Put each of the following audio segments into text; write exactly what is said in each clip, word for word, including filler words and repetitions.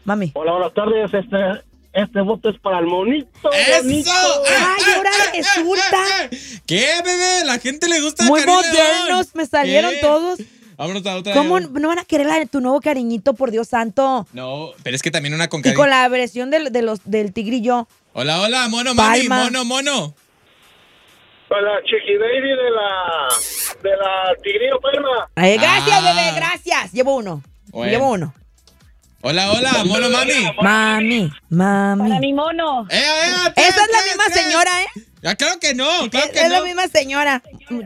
Mami. Hola, buenas tardes. Este, este voto es para el monito. ¡Eso! Bonito. ¡Ay, ahora resulta! ¿Qué, bebé? La gente le gusta Muy Karim modernos, León. me salieron ¿Qué? todos. Vámonos a otra. ¿Cómo no van a querer la de tu nuevo cariñito, por Dios santo? No, pero es que también una con Y Karim. con la versión del, de los, del tigrillo. Hola, hola, mono, mami, Palma. mono, mono. Para Chiqui Baby de la, de la Tigrillo Palma. Ay, gracias, Ah. bebé, gracias. Llevo uno. Bueno. Llevo uno. Hola, hola, mono, mami. Mami, mami. Para mi mono. ¡Eh, eh, Esa ¿qué, es la qué, misma qué? señora, ¿eh? Ah, claro que no, claro Es, que es no. la misma señora.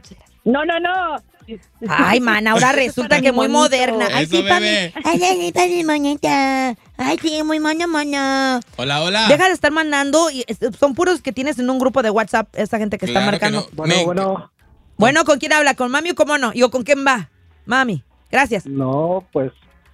No, no, no. Ay, man, ahora resulta que muy moderna. Ay, Eso, sí, papi. bebé. Ay, ay, ay, monita. Ay, sí, muy mono, mono. Hola, hola. Deja de estar mandando. Y es- son puros que tienes en un grupo de WhatsApp, esa gente que está Claro que marcando. no. Bueno, Me- bueno. Bueno, ¿con quién habla? ¿Con mami o con mono? ¿Y o con quién va? Mami, gracias. No, pues.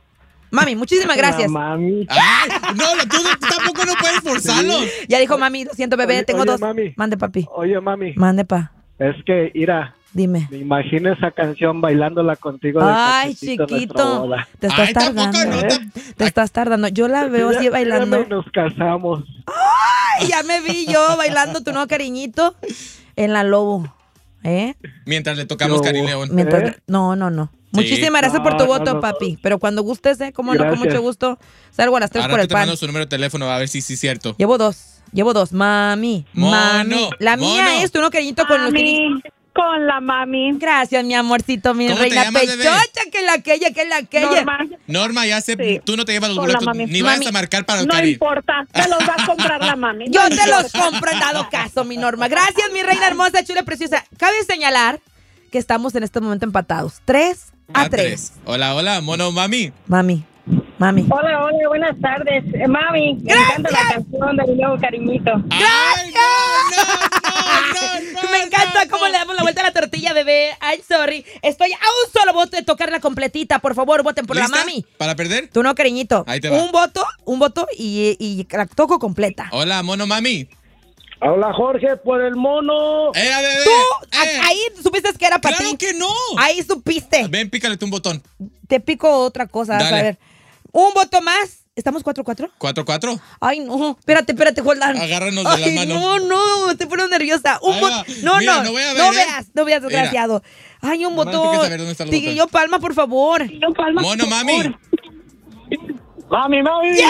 Mami, muchísimas gracias. La mami. Ay, no, no, tú, tú tampoco no puedes forzarlos. Ya dijo mami, lo siento, bebé, Oye, tengo oye, dos. mami. Mande, papi. Oye, mami. Mande, pa. Es que, Ira, Dime. me imagino esa canción bailándola contigo. de Ay, cafecito en nuestra chiquito. boda. Te estás Ay, tampoco, tardando. no, ¿eh? tam- Te estás tardando. Yo la veo así Ya- bailando. ya me- nos casamos. Ay, ya me vi yo bailando tu nuevo cariñito en la Lobo. ¿Eh? Mientras le tocamos Yo- Karim León. Mientras- ¿Eh? No, no, no. Muchísimas gracias por tu No, no, voto, no, papi. no. Pero cuando gustes, ¿eh? Cómo no, con Gracias. mucho gusto. Salgo a las tres Ahora por el te pan. mando su número de teléfono a ver si sí es cierto. Llevo dos. Llevo dos. Mami. Mono, mami. La mía mono. es tu nuevo cariñito con los Mami, tigrillos. con la mami. Gracias, mi amorcito, mi ¿Cómo te reina llamas, bebé? pechocha, que la aquella, que la aquella. Norma. Norma, ya sé, Sí. tú no te llevas los Hola, boletos, mami. ni vas Mami, a marcar para el No Karim. importa, te los va a comprar la mami. Yo No te importa. los compro en dado caso, mi Norma. Gracias, mi reina hermosa, chula, preciosa. Cabe señalar que estamos en este momento empatados. Tres a tres. Hola, hola, mono, mami. Mami, mami. Hola, hola, buenas tardes. Eh, mami, me encanta la canción de mi nuevo cariñito. ¡Ay, no, no, no, no, Me encanta no, cómo no. le damos la vuelta a la tortilla, bebé. I'm sorry. Estoy a un solo voto de tocarla completita. Por favor, voten por la ¿Lista? mami. ¿Para perder? Tú no, cariñito. Ahí te va. Un voto, un voto y, y la toco completa. Hola, mono, mami. Hola, Jorge, por el mono. ¡Eh, bebé! Tú, ¡Eh! a- ahí supiste que era para ¡Claro ti. que no! Ahí supiste. Ven, pícale tú un botón. Te pico otra cosa, vas a Dale. ver. Un voto más. ¿Estamos cuatro cuatro? ¿Cuatro, cuatro? Ay, no. Espérate, espérate, Jordan. Agárranos de las Ay, manos. no, no, me estoy poniendo nerviosa. Un Ahí voto. va. No, Mira, no. no voy a ver, no ¿eh? veas, no veas, Mira. desgraciado. Ay, un Nomás voto. hay que saber dónde está el botón. Tigrillo Palma, por favor. Yo, Palma, Mono, por mami. favor. Mami, mami. ¡No!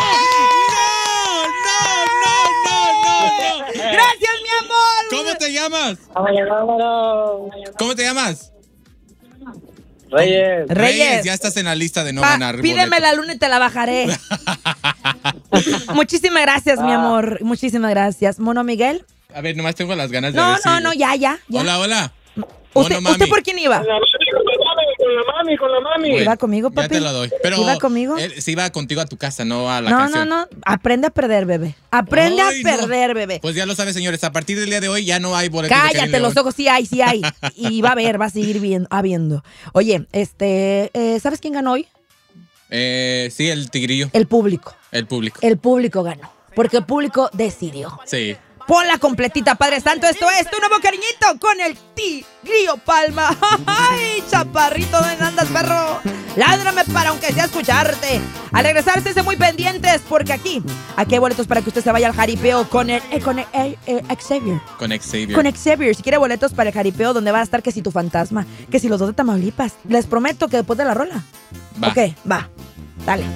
¡No, no, no, no, no! Gracias, mi amor. ¿Cómo te llamas? Reyes. ¿Cómo te llamas? Reyes. Reyes. Ya estás en la lista de no Pa, ganar. pídeme boleto. la luna y te la bajaré. Muchísimas gracias, mi amor. Muchísimas gracias. Mono Miguel. A ver, nomás tengo las ganas de No, ver si- no, no, ya, ya. ya. Hola, hola. ¿Usted, Mono, mami. ¿Usted por quién iba? Con la mami, con la mami, con la mami. Bueno, ¿Iba conmigo, papi? Ya te lo doy. Pero ¿Iba conmigo? Él se iba contigo a tu casa, no a la No, canción. no, no. Aprende a perder, bebé. Aprende Ay, a no. perder, bebé. Pues ya lo sabes, señores. A partir del día de hoy ya no hay boletos de Karim Cállate los León. ojos, sí hay, sí hay. Y va a haber, va a seguir viendo, habiendo. Oye, este, eh, ¿sabes quién ganó hoy? Eh, sí, el tigrillo. El público. El público. El público ganó. Porque el público decidió. Sí. Ponla completita, Padre Santo. Esto es tu nuevo cariñito con el Tigrillo Palma. ¡Ay, chaparrito! ¿Dónde andas, perro? Ládrame para aunque sea escucharte. Al regresar, esténse muy pendientes porque aquí, aquí hay boletos para que usted se vaya al jaripeo con el, eh, con el, eh, eh, Xavier. Con Xavier. Con Xavier. Si quiere boletos para el jaripeo donde va a estar que si tu fantasma, que si los dos de Tamaulipas. Les prometo que después de la rola. Va. Ok, va. Dale.